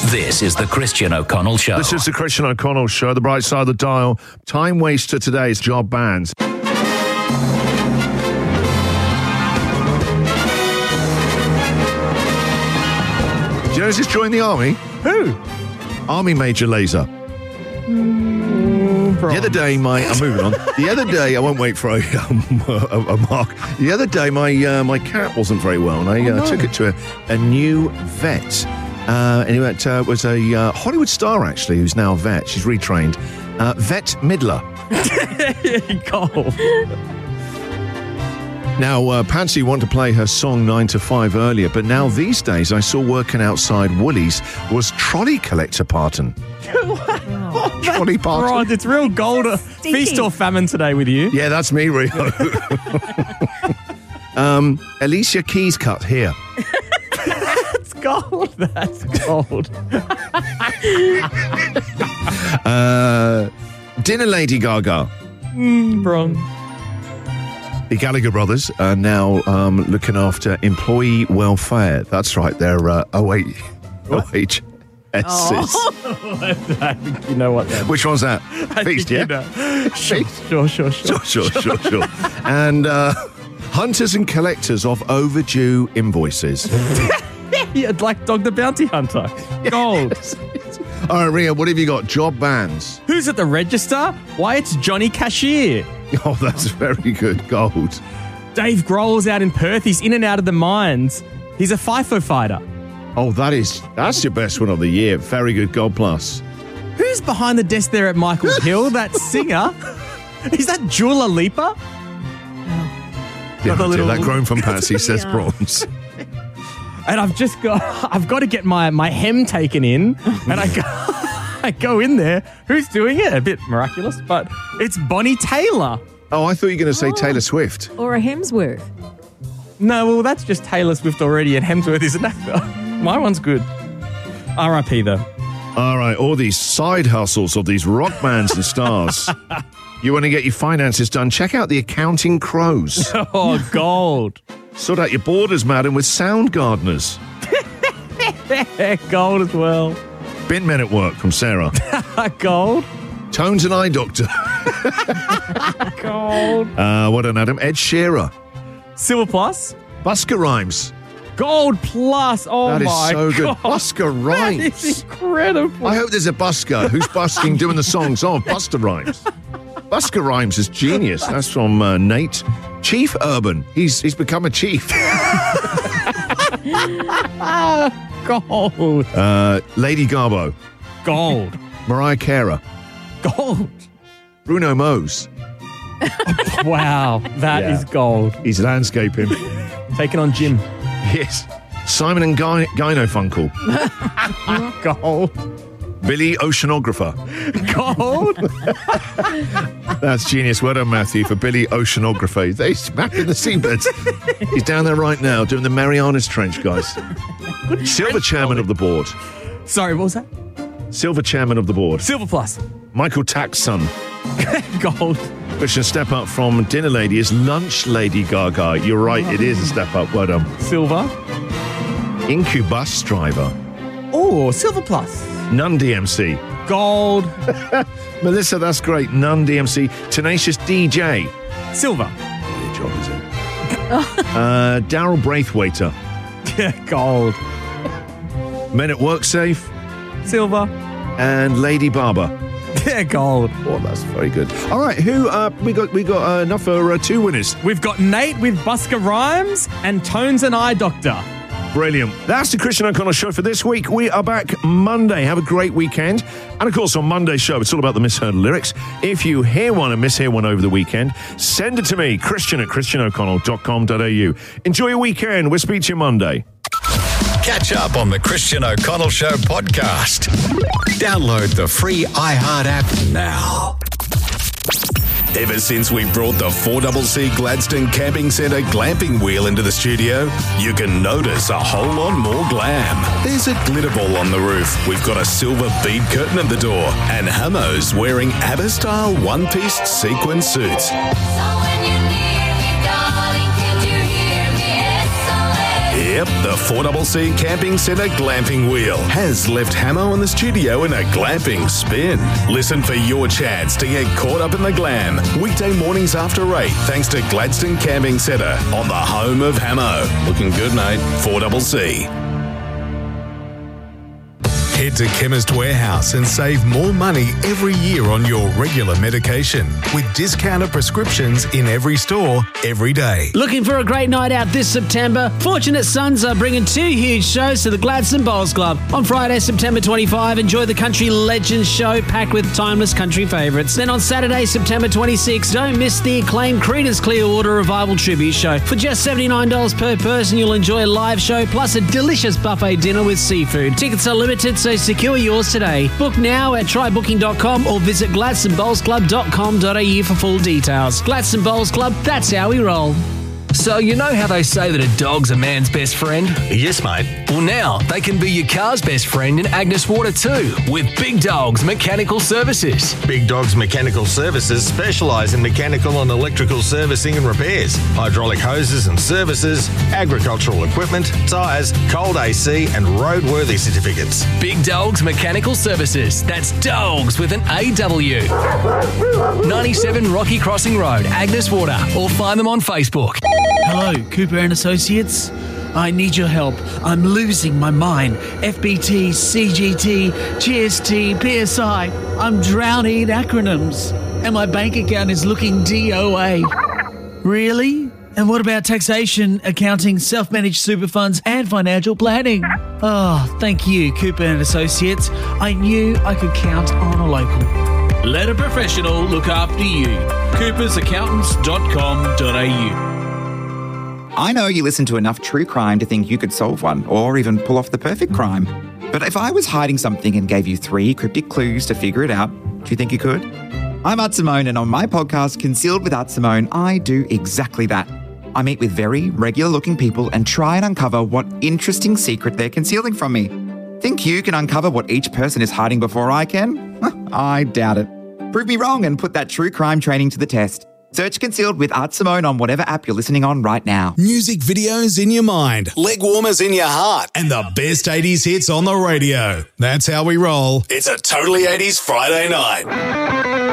This is the Christian O'Connell Show. This is the Christian O'Connell Show, the bright side of the dial. Time waster today is job bans. Did you know who's just joined the army? Who? Army Major Laser. The other day, I'm moving on. The other day, I won't wait for a mark. The other day, my cat wasn't very well, and I took it to a new vet. And it was a Hollywood star, actually, who's now a vet. She's retrained. Vet Midler. Go. Now, Patsy wanted to play her song 9 to 5 earlier, but now these days I saw working outside Woolies was trolley collector Parton. Trolley Parton. Right, it's real gold. Feast or famine today with you. Yeah, that's me, Rio. Alicia Keys cut here. That's gold. That's gold. Dinner Lady Gaga. Wrong. The Gallagher brothers are now looking after employee welfare. That's right, they're OHSs. I think you know what that is. Which one's that? Feast, yeah? You know. Sure. Sure. And hunters and collectors of overdue invoices. Yeah, like Dog the Bounty Hunter. Gold. All right, Ria, what have you got? Job bans. Who's at the register? Why, it's Johnny Cashier. Oh, that's very good. Gold. Dave Grohl's out in Perth. He's in and out of the mines. He's a FIFO fighter. Oh, that's your best one of the year. Very good. Gold plus. Who's behind the desk there at Michael Hill? That singer? Is that Dua Lipa? Yeah, that grown from Patsy says bronze. And I've got to get my hem taken in, and I go in there. Who's doing it? A bit miraculous, but it's Bonnie Taylor. Oh, I thought you were going to say Taylor Swift. Or a Hemsworth. No, well, that's just Taylor Swift already, and Hemsworth is an actor. My one's good. R.I.P. though. All right, all these side hustles of these rock bands and stars. You want to get your finances done? Check out the Accounting Crows. Oh, gold. Sort out your borders, madam, with Sound Gardeners. Gold as well. Bin Men at Work from Sarah. Gold. Tones and Eye Doctor. Gold. What an Adam. Ed Shearer. Silver plus. Busker Rhymes. Gold plus. Oh, that my is so good. God. Busker Rhymes. That is incredible. I hope there's a busker who's busking doing the songs of Buster Rhymes. Busker Rhymes is genius. That's from Nate. Chief Urban. He's become a chief. Gold. Lady Garbo. Gold. Mariah Carey. Gold. Bruno Mose. Wow. That is gold. He's landscaping. Taking on Jim. Yes. Simon and Gyno Funkel. Gold. Billy Oceanographer. Gold. That's genius. Well done, Matthew, for Billy Oceanographer. He's mapping the seabeds. He's down there right now doing the Marianas Trench, guys. Silver chairman of the board. Sorry, what was that? Silver chairman of the board. Silver plus. Michael Tack's son. Gold. Christian, step up from Dinner Lady is Lunch Lady Gaga. You're right, it is a step up. Well done. Silver. Incubus driver. Oh, silver plus. Nun DMC. Gold. Melissa, that's great. Nun DMC. Tenacious DJ. Silver. Your job, is it? Daryl Braithwaiter. Gold. Men at Work Safe. Silver. And Lady Barber. Gold. Oh, that's very good. All right, who we got enough for two winners. We've got Nate with Busker Rhymes and Tones and Eye Doctor. Brilliant. That's the Christian O'Connell Show for this week. We are back Monday. Have a great weekend. And of course, on Monday's show, it's all about the misheard lyrics. If you hear one and mishear one over the weekend, send it to me, christian@christianoconnell.com.au. Enjoy your weekend. We'll speak to you Monday. Catch up on the Christian O'Connell Show podcast. Download the free iHeart app now. Ever since we brought the 4CC Gladstone Camping Centre glamping wheel into the studio, you can notice a whole lot more glam. There's a glitter ball on the roof. We've got a silver bead curtain at the door, and Hummos wearing ABBA-style one-piece sequin suits. Yep, the 4CC Camping Centre Glamping Wheel has left Hamo in the studio in a glamping spin. Listen for your chance to get caught up in the glam. Weekday mornings after 8, thanks to Gladstone Camping Centre on the home of Hamo. Looking good, mate. 4CC. Head to Chemist Warehouse and save more money every year on your regular medication with discounted prescriptions in every store, every day. Looking for a great night out this September? Fortunate Sons are bringing 2 huge shows to the Gladstone Bowls Club. On Friday, September 25, enjoy the Country Legends show packed with timeless country favourites. Then on Saturday, September 26, don't miss the acclaimed Creedence Clearwater Revival tribute show. For just $79 per person, you'll enjoy a live show plus a delicious buffet dinner with seafood. Tickets are limited, so secure yours today. Book now at trybooking.com or visit gladstonebowlsclub.com.au for full details. Gladstone Bowls Club, that's how we roll. So you know how they say that a dog's a man's best friend? Yes, mate. Well, now they can be your car's best friend in Agnes Water too with Big Dogs Mechanical Services. Big Dogs Mechanical Services specialise in mechanical and electrical servicing and repairs, hydraulic hoses and services, agricultural equipment, tyres, cold AC and roadworthy certificates. Big Dogs Mechanical Services. That's dogs with an AW. 97 Rocky Crossing Road, Agnes Water, or find them on Facebook. Hello, Cooper and Associates. I need your help. I'm losing my mind. FBT, CGT, GST, PSI. I'm drowning in acronyms. And my bank account is looking DOA. Really? And what about taxation, accounting, self-managed super funds, and financial planning? Oh, thank you, Cooper and Associates. I knew I could count on a local. Let a professional look after you. coopersaccountants.com.au. I know you listen to enough true crime to think you could solve one, or even pull off the perfect crime. But if I was hiding something and gave you 3 cryptic clues to figure it out, do you think you could? I'm Art Simone, and on my podcast, Concealed with Art Simone, I do exactly that. I meet with very regular-looking people and try and uncover what interesting secret they're concealing from me. Think you can uncover what each person is hiding before I can? I doubt it. Prove me wrong and put that true crime training to the test. Search Concealed with Art Simone on whatever app you're listening on right now. Music videos in your mind, leg warmers in your heart, and the best 80s hits on the radio. That's how we roll. It's a totally 80s Friday night.